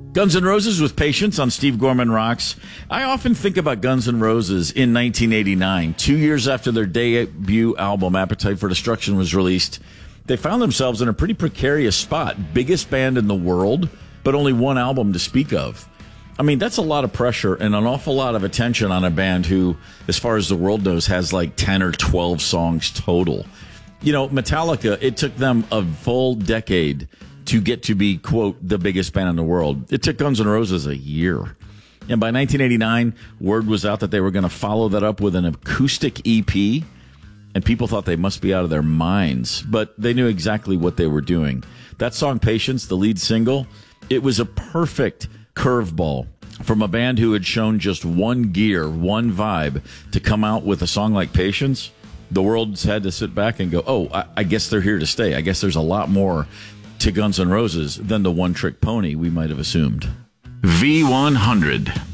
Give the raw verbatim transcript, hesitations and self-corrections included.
Guns N' Roses with Patience on Steve Gorman Rocks. I often think about Guns N' Roses in nineteen eighty-nine, two years after their debut album, Appetite for Destruction, was released. They found themselves in a pretty precarious spot. Biggest band in the world, but only one album to speak of. I mean, that's a lot of pressure and an awful lot of attention on a band who, as far as the world knows, has like ten or twelve songs total. You know, Metallica, it took them a full decade to get to be, quote, the biggest band in the world. It took Guns N' Roses a year. And by nineteen eighty-nine, word was out that they were going to follow that up with an acoustic E P, and people thought they must be out of their minds, but they knew exactly what they were doing. That song, Patience, the lead single, it was a perfect curveball from a band who had shown just one gear, one vibe, to come out with a song like Patience. The world's had to sit back and go, oh, I, I guess they're here to stay. I guess there's a lot more to Guns N' Roses than the one-trick pony we might have assumed. V one hundred.